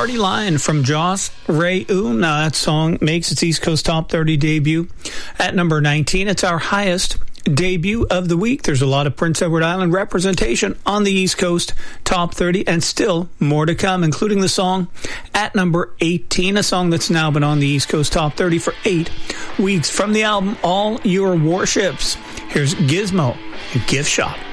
Party Line from Joss Ray Now that song makes its East Coast Top 30 debut at number 19. It's our highest debut of the week. There's a lot of Prince Edward Island representation on the East Coast Top 30 and still more to come, including the song at number 18, a song that's now been on the East Coast Top 30 for 8 weeks from the album All Your Warships. Here's Gizmo and Gift Shop.